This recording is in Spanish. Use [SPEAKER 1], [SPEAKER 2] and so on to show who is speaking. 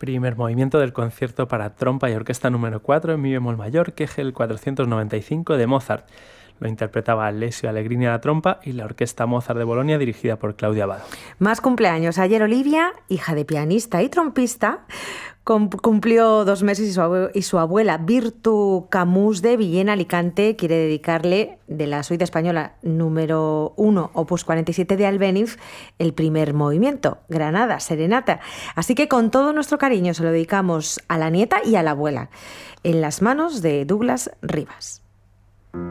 [SPEAKER 1] Primer movimiento del concierto para trompa y orquesta número 4 en mi bemol mayor, Kegel 495 de Mozart. Lo interpretaba Alessio Allegrini a la trompa y la Orquesta Mozart de Bolonia, dirigida por Claudia Abbado.
[SPEAKER 2] Más cumpleaños. Ayer Olivia, hija de pianista y trompista, cumplió 2 meses y su abuela Virtu Camus de Villena, Alicante, quiere dedicarle de la suite española número 1, opus 47 de Albéniz, el primer movimiento, Granada, Serenata. Así que con todo nuestro cariño se lo dedicamos a la nieta y a la abuela, en las manos de Douglas Rivas.